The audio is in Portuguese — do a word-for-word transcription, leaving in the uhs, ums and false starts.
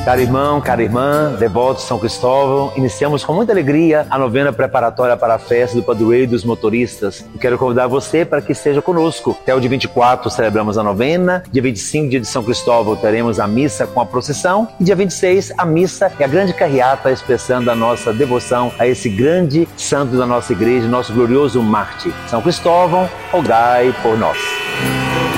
Caro irmão, cara irmã, devotos de São Cristóvão, iniciamos com muita alegria a novena preparatória para a festa do Padroeiro dos Motoristas. Eu quero convidar você para que esteja conosco. Até o dia vinte e quatro celebramos a novena, dia vinte e cinco, dia de São Cristóvão, teremos a missa com a procissão e dia vinte e seis, a missa e a grande carreata expressando a nossa devoção a esse grande santo da nossa igreja, nosso glorioso Marte. São Cristóvão, rogai por nós.